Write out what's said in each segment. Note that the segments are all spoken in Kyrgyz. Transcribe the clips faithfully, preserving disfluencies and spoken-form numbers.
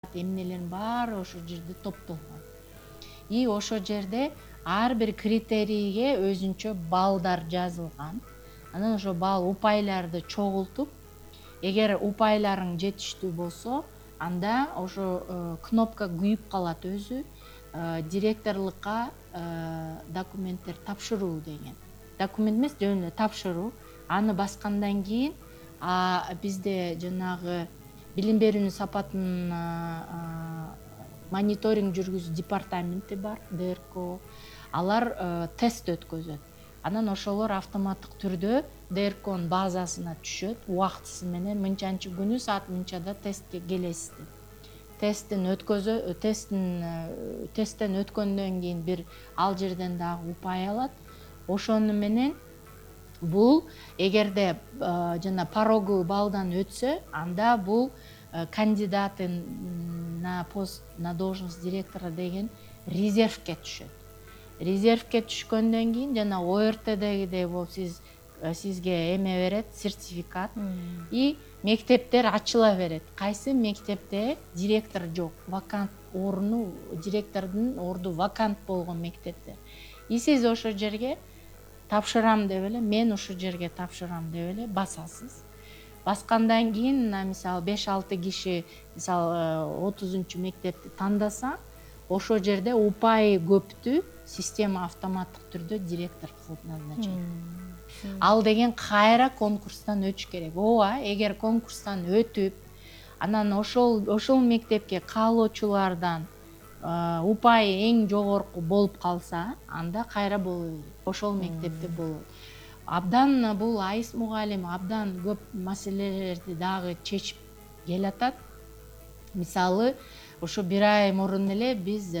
эмнелердин баары ошол жерде топтолгон. И ошол жерде ар бир критерийге өзүнчө балдар жазылган. Анан ошо балл упайларды чогултуп, эгер упайларың жетиштүү болсо, анда ошо кнопка күйүп калат өзү, директорлукка документтер тапшыруу деген. Документ эмес, жөн эле тапшыруу. Аны баскандан кийин бизде жанагы билим берүүнүн сапатын мониторинг жүргүзүү департаменти бар, Д Р К. Алар тест өткөзөт. Анан ошолор автоматтык түрдө Д Р К'нун базасына түшөт, убактысы менен мынчанчы күнү саат мынчада тестке келесиз деп. Тесттин өткөзө, тесттин тесттен өткөндөн кийин бир ал жерден дагы упай алат. Ошону менен бул эгерде жана пороговый баллдан өтсө, анда бул кандидаты на пост на должность директора деген резервке түшөт. Резервке түшкөндөн кийин жана О Р Тдегидей болуп сиз сизге эме берет, сертификат и мектептер ачыла берет. Кайсы мектепте директор жок, вакант орну, директордун орду вакант болгон мектептер. И сиз ошол жерге тапшырам деп эле, мен ушул жерге тапшырам деп эле басасыз. Баскандан кийин, мисалы беш алты киши, мисалы отузунчу мектепти тандаса, ошол жерде упайы көптү система автоматтык түрдө директор кылып назначайт. Ал деген кайра конкурстан өтүш керек. Ооба, эгер конкурстан өтүп, анан ошол ошол мектепке каалоочулардан упайы эң жогорку болуп калса, анда кайра боло берет. Ошол мектепте болот. Абдан бул Айыс мугалим абдан көп маселелерди дагы чечип келатат. Мисалы, ошо бир ай мурун эле биз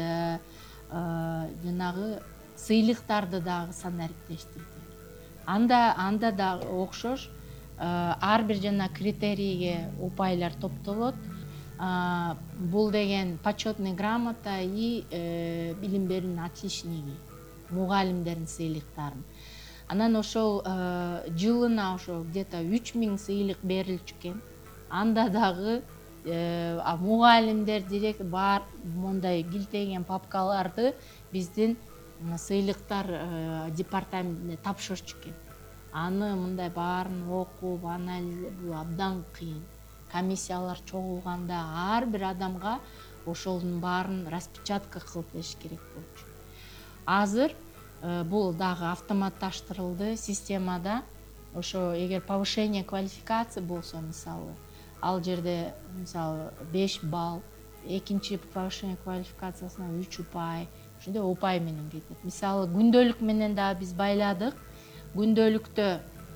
жанагы сыйлыктарды дагы санариптештирдик. Анда анда да окшош ар бир жана критерийге упайлар топтолот. Бул деген почетный грамота и билим берүүнүн отличниги, мугалимдердин сыйлыктарын. Анан ошол жылына ошо где-то үч миң сыйлык берилчү экен. Анда дагы мугалимдер, директор бар мондай килтейген папкаларды биздин сыйлыктар департаментине тапшырчу экен. Аны мындай баарын окуп, анализ бул абдан кыйын. Комиссиялар чогулганда ар бир адамга ошолдун баарын распечатка кылып бериш керек болчу. Азыр бул дагы автоматташтырылды системада. Ошо эгер повышение квалификации болсо, мисалы, ал жерде мисалы беш балл, экинчи повышение квалификациясына үч упай, ошондой упай менен кетет. Мисалы күндөлүк менен да биз байладык. Күндөлүктө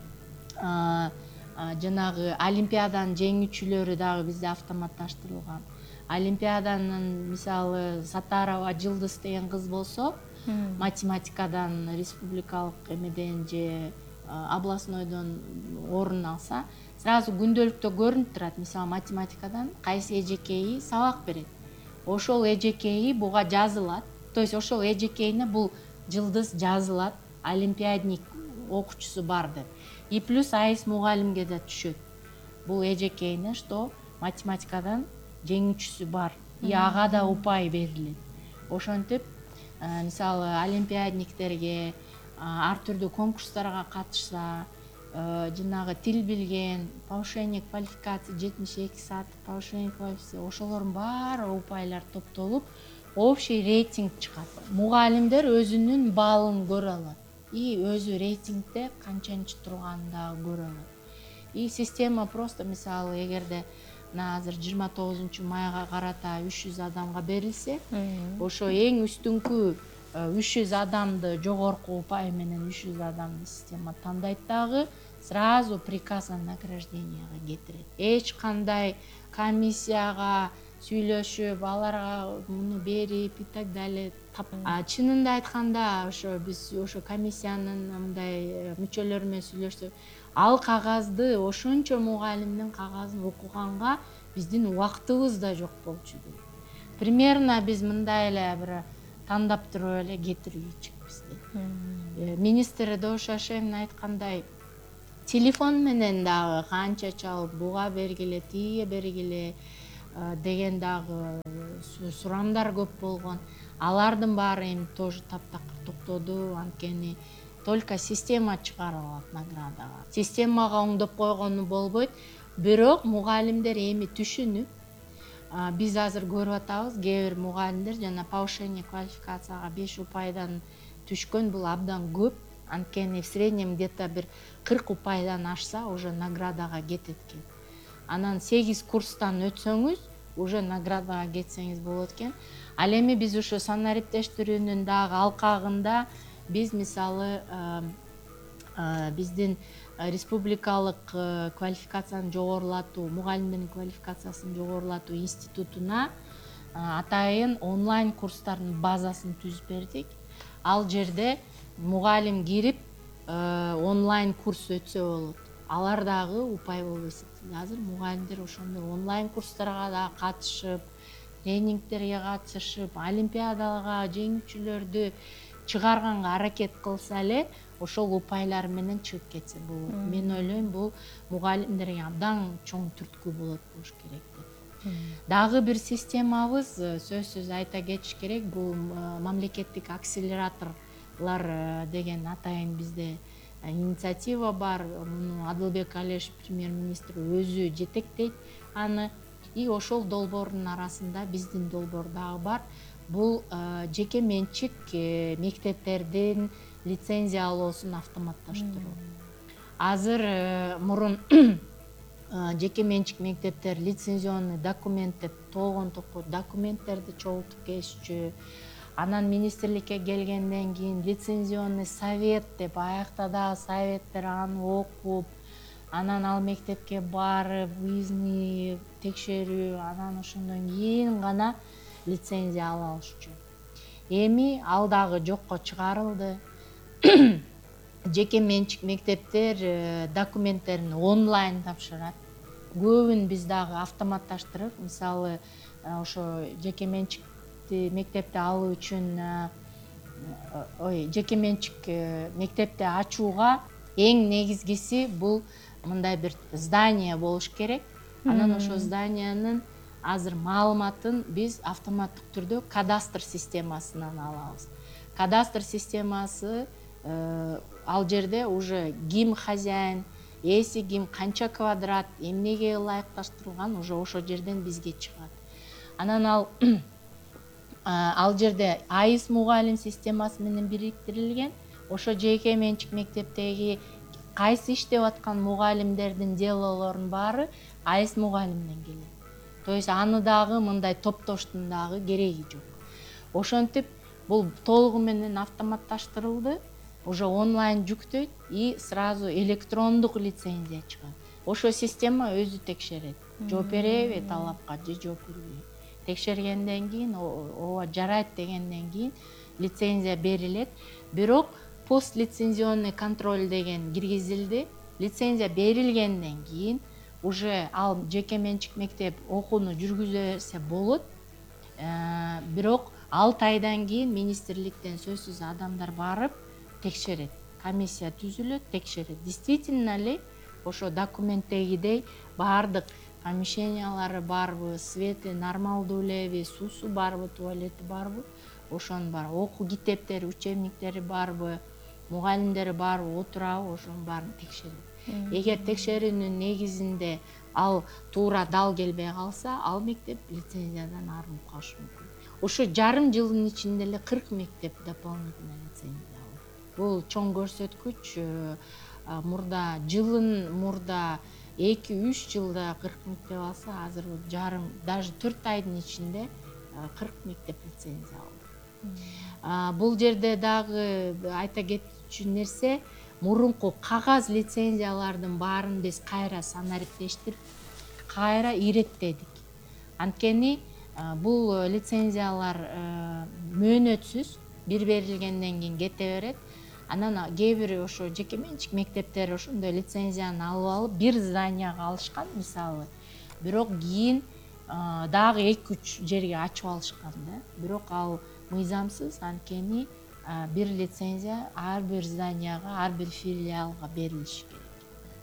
жанагы олимпиаданын жеңүүчүлөрү дагы бизде автоматташтырылган. Олимпиаданын мисалы Сатарова Жылдыз деген кыз болсо, математикадан республикалык эмеден же областнойдон орун алса, сразу күндөлүктө көрүнүп турат. Мисалы математикадан кайсы эжекейи сабак берет. Ошол эжекейи буга жазылат. То есть ошол эжекейине бул Жылдыз жазылат, олимпиадник окуучусу бар деп. И плюс Айыс мугалимге да түшөт. Бул эжекейине что математикадан жеңүүчүсү бар. И ага да упай берилет. Ошентип, мисалы олимпиадниктерге ар түрдүү конкурстарга катышса, жанагы тил билген, повышение квалификации жетимиш эки саат, повышение квалификации, ошолордун баары упайлар топтолуп, общий рейтинг чыгат. Мугалимдер өзүнүн баллын көрө алат. И өзү рейтингде канчанчы турганын дагы көрө алат. И система просто, мисалы, эгерде азыр жыйырма тогузунчу майга карата үч жүз адамга берилсе, ошо эң үстүңкү үч жүз адамды жогорку упай менен үч жүз адамды система тандайт дагы, сразу приказ о награжденияга кетирет. Эч кандай комиссияга сүйлөшүп, аларга муну берип и так далее. Чынында айтканда, ошо биз ошо комиссиянын мындай мүчөлөрү менен сүйлөштүк. Ал кагазды, ошончо мугалимдин кагазын окуганга биздин убактыбыз да жок болчу дейт. Примерно биз мындай эле бир тандап туруп эле кетирүүчүбүз дейт. Министр Ошашевин айткандай, телефон менен дагы канча чалып, буга бергиле, тиге бергиле, деген дагы сурамдар көп болгон. Алардын баары эми тоже таптакыр токтоду, анткени только система чыгара алат наградага. Системага оңдоп койгону болбойт, бирок мугалимдер эми түшүнүп, биз азыр көрүп атабыз, кээ бир мугалимдер жана повышение квалификацияга беш упайдан түшкөн, бул абдан көп. Анткени в среднем где-то бир кырк упайдан ашса уже наградага кетет экен. Анан сегиз курстан өтсөңүз уже наградага кетсеңиз болот экен. Ал эми биз ошо санариптештирүүнүн дагы алкагында биз мисалы биздин республикалык квалификацияны жогорулатуу, мугалимдердин квалификациясын жогорулатуу институтуна атайын онлайн курстардын базасын түзүп бердик. Ал жерде мугалим кирип онлайн курс өтсө болот. Алар дагы упай болуп эсептелет. Азыр мугалимдер ошондой онлайн курстарга да катышып, тренингтерге катышып, олимпиадага жеңүүчүлөрдү чыгарганга аракет кылса эле, ошол упайлар менен чыгып кетсе болот. Мен ойлойм, бул мугалимдерге абдан чоң түрткү болот болуш керек деп. Дагы бир системабыз, сөзсүз айта кетиш керек, бул мамлекеттик акселераторлор деген атайын бизде инициатива бар. Муну Адылбек Алеш премьер-министр өзү жетектейт аны. И ошол долбоордун арасында биздин долбоор дагы бар. Бул жеке менчик мектептердин лицензия алуусун автоматташтыруу. Азыр мурун жеке менчик мектептер лицензионный документ деп толгон токот документтерди чогултуп келишчү. Анан министрликке келгенден кийин лицензионный совет деп аякта дагы советтер аны окуп, анан ал мектепке барып, выездный текшерүү, анан ошондон кийин гана лицензия ала алышчу. Эми ал дагы жокко чыгарылды. Жеке менчик мектептер документтерин онлайн тапшырат. Көбүн биз дагы автоматташтырып, мисалы, ошо жеке менчик мектепти алуу үчүн, ой, жеке менчик мектепти ачууга эң негизгиси бул мындай бир здание болуш керек. Анан ошо зданиянын азыр маалыматын биз автоматтык түрдө кадастр системасынан алабыз. Кадастр системасы ал жерде уже ким хозяин, эси ким, канча квадрат, эмнеге ылайыкташтырылган уже ошо жерден бизге чыгат. Анан ал ал жерде айыс мугалим системасы менен бириктирилген. Ошо жеке менчик мектептеги кайсы иштеп аткан мугалимдердин делолорунун баары айыс мугалимден келет. То есть аны дагы мындай топтоштун дагы кереги жок. Ошентип бул толугу менен автоматташтырылды. Уже онлайн жүктөйт и сразу электрондук лицензия чыгат. Ошо система өзү текшерет. Жооп береби талапка же жооп бербейби. Текшергенден кийин, ооба жарайт дегенден кийин лицензия берилет. Бирок пост лицензионный контроль деген киргизилди. Лицензия берилгенден кийин уже ал жеке менчик мектеп окууну жүргүзөсө болот. Бирок алты айдан кийин министрликтен сөзсүз адамдар барып текшерет. Комиссия түзүлөт, текшерет. Действительно эле ошо документтегидей баардык помещениялары барбы, свети нормалдуу элеби, суусу барбы, туалети барбы, ошонун бар. Окуу китептери, учебниктери барбы, мугалимдери барбы, отурабы, ошонун баарын текшерет. Эгер текшерүүнүн негизинде ал туура дал келбей калса, ал мектеп лицензиядан арылып калышы мүмкүн. Ошо жарым жылдын ичинде эле кырк мектеп дополнительный лицензия алды. Бул чоң көрсөткүч. Мурда жылын мурда эки үч жылда кырк мектеп алса, азыр жарым, даже төрт айдын ичинде кырк мектеп лицензия алды. Бул жерде дагы айта кетчү нерсе, мурунку кагаз лицензиялардын баарын биз кайра санариптештирип, кайра иреттедик. Анткени бул лицензиялар мөөнөтсүз, бир берилгенден кийин кете берет. Анан кээ бир ошо жеке менчик мектептер ошондой лицензияны алып алып, бир зданияга алышкан мисалы. Бирок кийин дагы эки үч жерге ачып алышкан да. Бирок ал мыйзамсыз, анткени бир лицензия ар бир зданияга, ар бир филиалга берилиши керек.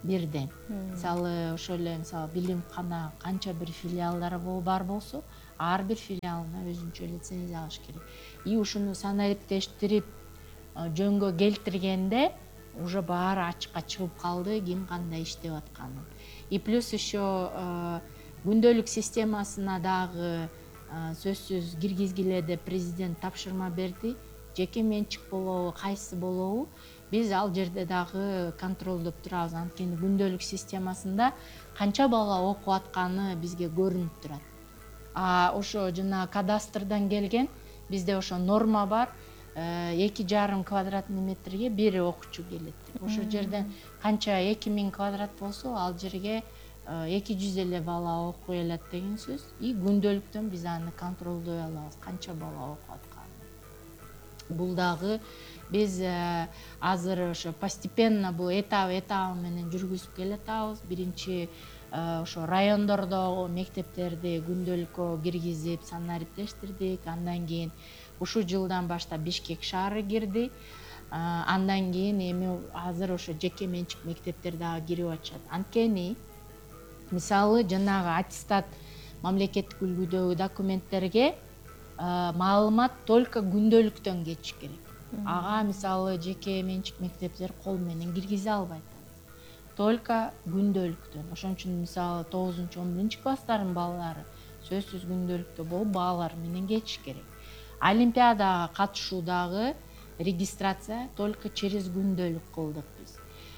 бирден. Мисалы ошол эле мисалы билимкана канча бир филиалдары бар болсо, ар бир филиалына өзүнчө лицензия алыш керек. И ушуну санариптештирип жөнгө келтиргенде уже баары ачыкка чыгып калды, ким кандай иштеп атканы. И плюс еще күндөлүк системасына дагы сөзсүз киргизгиле деп президент тапшырма берди. Жеке менчик болобу, кайсы болобу, биз ал жерде дагы контролдоп турабыз. Анткени күндөлүк системасында канча бала окуп атканы бизге көрүнүп турат. А ошо жана кадастрдан келген бизде ошо норма бар. эки жарым квадратный метрге бир окуучу келет. Ошо жерден канча эки миң квадрат болсо, ал жерге эки жүз эле бала окуй алат деген сөз. И күндөлүктөн биз аны контролдой алабыз, канча бала окуп атканын. Бул дагы биз азыр ошо постепенно бул этап этабы менен жүргүзүп келатабыз. Биринчи ошо райондордогу мектептерди күндөлүккө киргизип санариптештирдик. Андан кийин ушул жылдан баштап Бишкек шаары кирди. Андан кийин эми азыр ошо жеке менчик мектептер дагы кирип атышат. Анткени мисалы жанагы аттестат мамлекеттик үлгүдөгү документтерге маалымат только күндөлүктөн кетиш керек. Ага мисалы жеке менчик мектептер кол менен киргизе албайт. Только күндөлүктөн. Ошон үчүн мисалы тогузунчу он биринчи класстардын балалары сөзсүз күндөлүктө болуп баалар менен кетиш керек. Олимпиадага катышуудагы регистрация только через күндөлүк кылдык биз.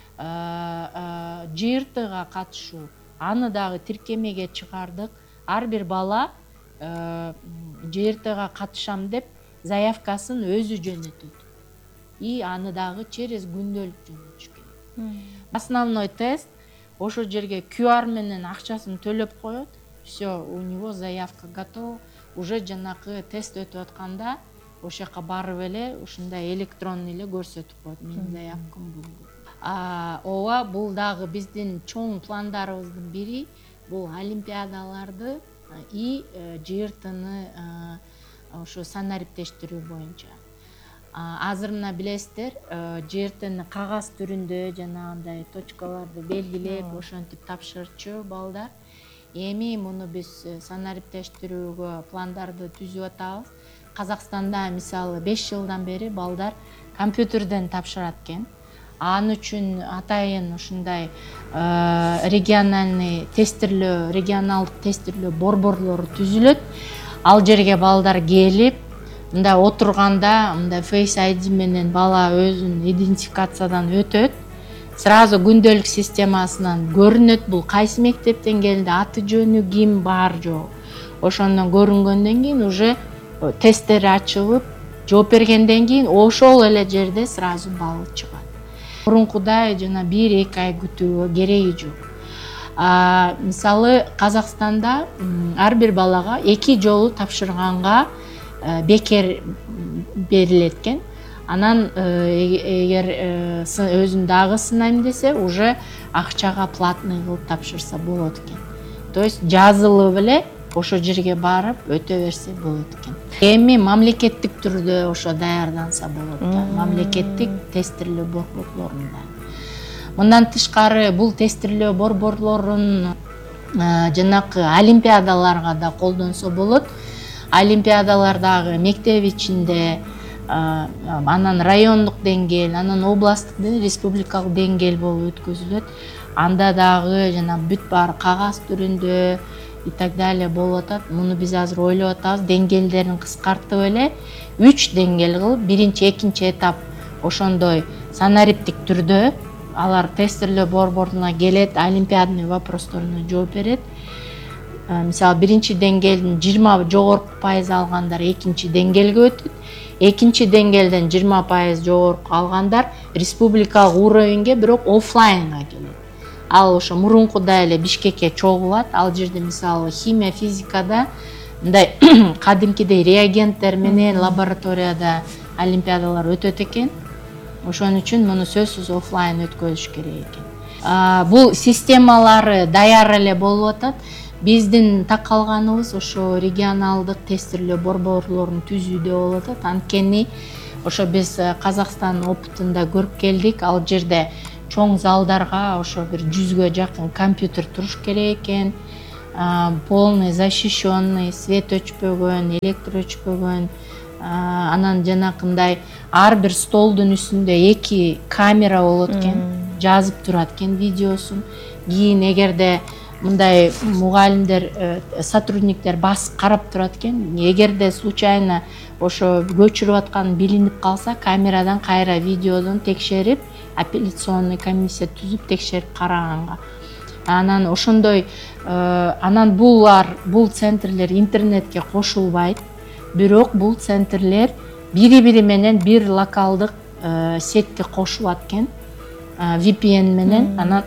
Жыйыртыга катышуу, аны дагы тиркемеге чыгардык. Ар бир бала жыйыртыга катышам деп заявкасын өзү жөнөтөт. И аны дагы через күндөлүк жөнөтүш керек. Основной тест ошол жерге ку ар менен акчасын төлөп коет. Все, у него заявка готова. Уже жанакы тест өтүп атканда ошол жака барып эле ушундай электронный эле көрсөтүп коет. Менин заявкам бул. Ооба, бул дагы биздин чоң пландарыбыздын бири. Бул олимпиадаларды и жыйыртыны ошо санариптештирүү боюнча. Азыр мына билесиздер, жыйыртыны кагаз түрүндө жанагындай точкаларды белгилеп, ошентип тапшырчу балдар. Эми муну биз санариптештирүүгө пландарды түзүп атабыз. Казакстанда мисалы беш жылдан бери балдар компьютерден тапшырат экен. Ан үчүн атайын ушундай региональный тестирлөө, регионалдык тестирлөө борборлору түзүлөт. Ал жерге балдар келип, мындай отурганда, мындай Face ай ди менен бала өзүнүн идентификациядан өтөт. Сразу күндөлүк системасынан көрүнөт, бул кайсы мектептен келди, аты жөнү ким, бар жок. Ошондон көрүнгөндөн кийин уже тесттери ачылып, жооп бергенден кийин ошол эле жерде сразу бал чыгат. Мурункудай жана бир эки ай күтүүгө кереги жок. Мисалы Казакстанда ар бир балага эки жолу тапшырганга бекер берилет экен. Анан эгер өзүн дагы сынайм десе, уже акчага платный кылып тапшырса болот экен. То есть жазылып эле ошол жерге барып өтө берсе болот экен. Эми мамлекеттик түрдө ошо даярданса болот да, мамлекеттик тестирлөө борборлорунда. Мындан тышкары бул тестирлөө борборлорун жанакы олимпиадаларга да колдонсо болот. Олимпиадалардагы мектеп ичинде, анан райондук деңгээл, анан областтык, республикалык деңгээл болуп өткөзүлөт. Анда дагы жана бүт баары кагаз түрүндө и так далее болуп атат. Муну биз азыр ойлоп атабыз, деңгээлдерин кыскартып эле үч деңгээл кылып, биринчи, экинчи этап ошондой санариптик түрдө алар тестирлөө борборуна келет, олимпиадный вопросторуна жооп берет. Мисалы биринчи деңгээлдин жыйырма жогорку пайыз алгандар экинчи деңгээлге өтөт. Экинчи деңгээлден жыйырма пайыз жогорку алгандар республикалык уровеньге, бирок оффлайнга келет. Ал ошо мурункудай эле Бишкекке чогулат. Ал жерде мисалы химия, физикада мындай кадимкидей реагенттер менен лабораторияда олимпиадалар өтөт экен. Ошон үчүн муну сөзсүз оффлайн өткөзүш керек экен. Бул системалары даяр эле болуп атат. Биздин такалганыбыз ошо регионалдык тестирлөө борборлорун түзүүдө болуп атат. Анткени ошо биз Казакстан опытында көрүп келдик. Ал жерде чоң залдарга ошо бир жүзгө жакын компьютер туруш керек экен, полный защищенный, свет өчпөгөн, электр өчпөгөн, анан жанакындай ар бир столдун үстүндө эки камера болот экен, жазып турат экен видеосун. Кийин эгерде мындай мугалимдер, сотрудниктер басып карап турат экен, эгерде случайно ошо көчүрүп аткан билинип калса, камерадан кайра видеодон текшерип, апелляционный комиссия түзүп текшерип караганга. Анан ошондой, анан булар, бул центрлер интернетке кошулбайт, бирок бул центрлер бири-бири менен бир локалдык сетке кошулат экен, ви пи эн менен. Анан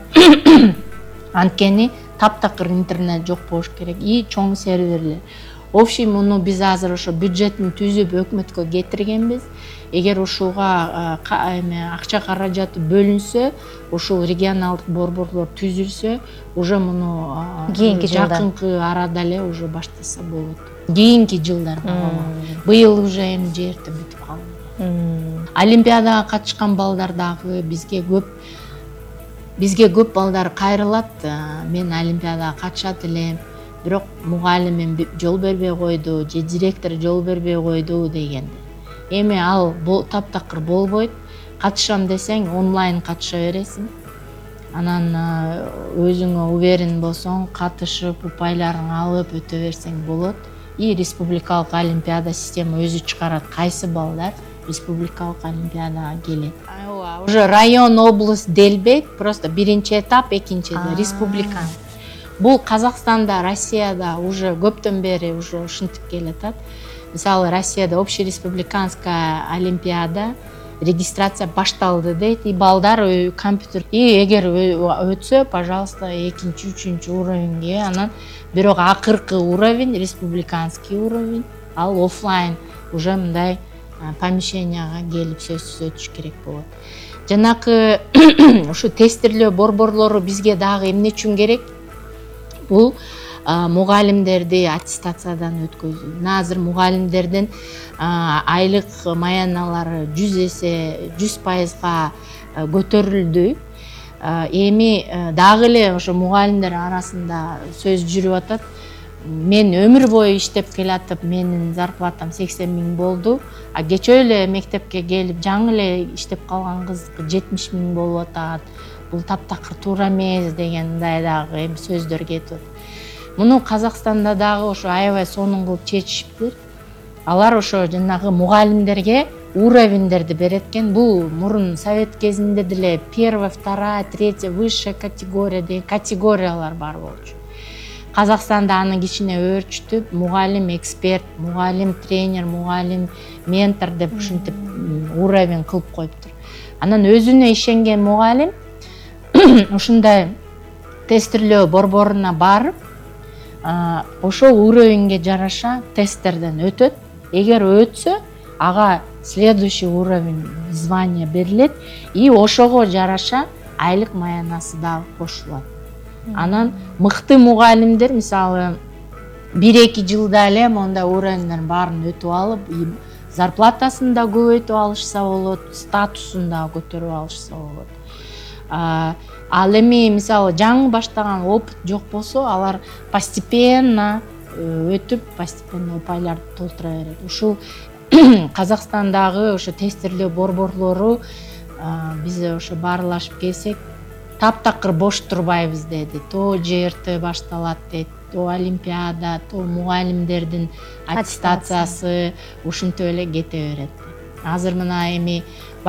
анткени таптакыр интернет жок болуш керек и чоң серверлер. В общем, муну биз азыр ошо бюджетин түзүп өкмөткө кетиргенбиз. Эгер ушуга акча каражаты бөлүнсө, ушул регионалдык борборлор түзүлсө, уже муну кийинки жакынкы арада эле уже баштаса болот. Кийинки жылдарда. Быйыл уже эми жерти бүтүп калды. Олимпиадага катышкан балдар дагы бизге көп бизге көп балдар кайрылат. Мен олимпиадага катышат элем, бирок мугалимим жол бербей койду, же директор жол бербей койду дегенде. Эми ал таптакыр болбойт. Катышам десең онлайн катыша бересиң. Анан өзүңө уверен болсоң, катышып, упайларың алып өтө берсең болот. И республикалык олимпиада система өзү чыгарат кайсы балдар республикалык олимпиадага келет. Уже район, область делбейт, просто биринчи этап, экинчиде республикан. Бул Казакстанда, Россияда уже көптөн бери уже ушинтип келатат. Мисалы, Россияда общереспубликанская олимпиада регистрация башталды дейт, и балдар компьютер, и эгер өтсө, пожалуйста, экинчи, үчүнчү уровеньге, анан бирок акыркы уровень, республиканский уровень, ал офлайн уже мындай помещенияга келип сөзсүз өтүш керек болот. Жанакы ушу тестирлөө борборлору бизге дагы эмне үчүн керек? Бул мугалимдерди аттестациядан өткөзүү. Азыр мугалимдердин айлык маяналары жүз эсе, жүз пайызга көтөрүлдү. Эми дагы эле ошо мугалимдер арасында сөз жүрүп атат. Мен өмүр бою иштеп келатып, менин зарплатам сексен миң болду. А кечөө эле мектепке келип, жаңы эле иштеп калган кыз жетимиш миң болуп атат. Бул таптакыр туура эмес дегендай дагы эми сөздөр кетип атат. Муну Казакстанда дагы ошо аябай сонун кылып чечишиптир. Алар ошо жанагы мугалимдерге уровеньдерди берет экен. Бул мурун совет кезинде деле первая, вторая, третья, высшая категория деген категориялар бар болчу. Казакстанда аны кичине өөрчүтүп, мугалим эксперт, мугалим тренер, мугалим ментор деп ушинтип уровень кылып коюптур. Анан өзүнө ишенген мугалим ушундай тестирлөө борборуна барып, ошол уровеньге жараша тесттерден өтөт. Эгер өтсө, ага следующий уровень звания берилет, и ошого жараша айлык маянасы дагы кошулат. Анан мыкты мугалимдер, мисалы, бир-эки жылда эле мондай уровеньдердин баарын өтүп алып, зарплатасын да көбөйтүп алышса болот, статусун да көтөрүп алышса болот. Ал эми мисалы жаңы баштаган опыт жок болсо, алар постепенно өтүп, постепенно упайларды толтура берет. Ушул Казакстандагы ошо тестирлөө борборлору биз ошо баарлашып келсек, таптакыр бош турбайбыз деди. То жерти башталат дейт, то олимпиада, то мугалимдердин аттестациясы ушинтип эле кете берет. Азыр мына эми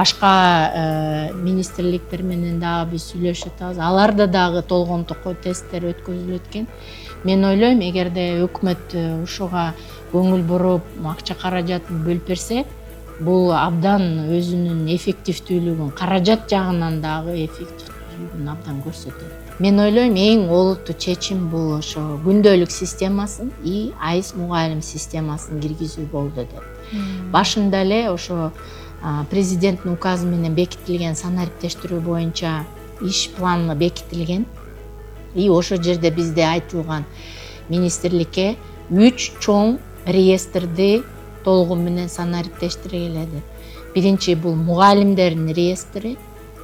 башка министрликтер менен дагы биз сүйлөшүп атабыз. Аларда дагы толгон токой тесттер өткөзүлөт экен. Мен ойлойм, эгерде өкмөт ушуга көңүл буруп, акча каражатын бөлүп берсе, бул абдан өзүнүн эффективдүүлүгүн, каражат жагынан дагы эффективдүүлүгүн абдан көрсөтөт. Мен ойлойм, эң олуттуу чечим бул ошо күндөлүк системасын и айс мугалим системасын киргизүү болду деп. Башында эле ошо президенттин указы менен бекитилген санариптештирүү боюнча иш планы бекитилген. И ошо жерде бизде айтылган министрликке үч чоң реестрди толугу менен санариптештиргиле деп. Биринчи бул мугалимдердин реестри,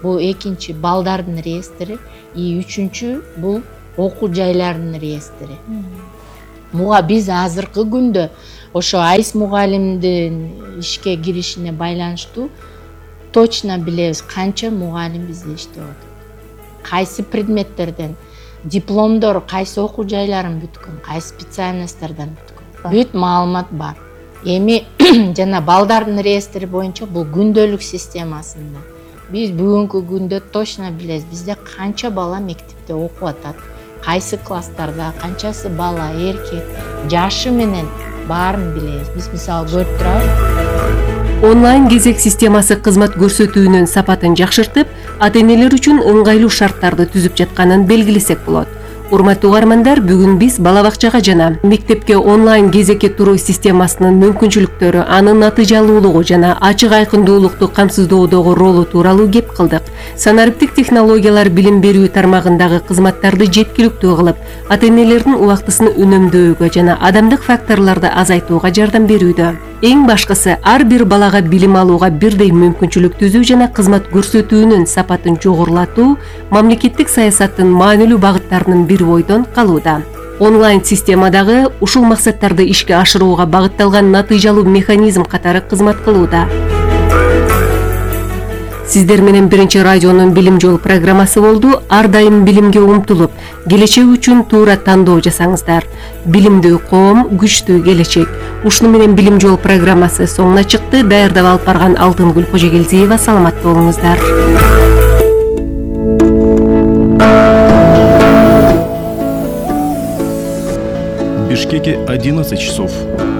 бул экинчи балдардын реестри, и үчүнчү бул окуу жайлардын реестри. Буга биз азыркы күндө ошо Айс мугалимдин ишке киришине байланыштуу точно билебиз канча мугалим бизде иштеп атат. Кайсы предметтерден, дипломдор кайсы окуу жайларын бүткөн, кайсы специальностьтардан бүткөн. Бүт маалымат бар. Эми жана балдардын реестри боюнча бул күндөлүк системасында. Биз бүгүнкү күндө точно билебиз, бизде канча бала мектепте окуп атат, кайсы класстарда, канчасы бала, эркек, жашы менен баарын билебиз. Биз мисалы көрүп турабыз. Онлайн кезек системасы кызмат көрсөтүүнүн сапатын жакшыртып, ата-энелер үчүн ыңгайлуу шарттарды түзүп жатканын белгилесек болот. Урматтуу угармандар, бүгүн биз бала бакчага жана мектепке онлайн кезекке туруу системасынын мүмкүнчүлүктөрү, анын натыйжалуулугу жана ачык айкындуулукту камсыздоодогу ролу тууралуу кеп кылдык. Санариптик технологиялар билим берүү тармагындагы кызматтарды жеткиликтүү кылып, ата-энелердин убактысын үнөмдөөгө жана адамдык факторлорду азайтууга жардам берүүдө. Эң башкысы, ар бир балага билим алууга бирдей мүмкүнчүлүк түзүү жана кызмат көрсөтүүнүн сапатын жогорулатуу мамлекеттик саясаттын маанилүү багыттарынын бири бойдон калууда. Онлайн системадагы ушул максаттарды ишке ашырууга багытталган натыйжалуу механизм катары кызмат кылууда. Сиздер менен биринчи радионун билим жол программасы болду. Ар дайым билимге умтулуп, келечек үчүн туура тандоо жасаңыздар. Билимдүү коом, күчтүү келечек. Ушуну менен билим жол программасы соңуна чыкты. Даярдап алып барган Алтынгүл Кожогелдиева, саламатта болуңуздар. В Бишкеке одиннадцать часов.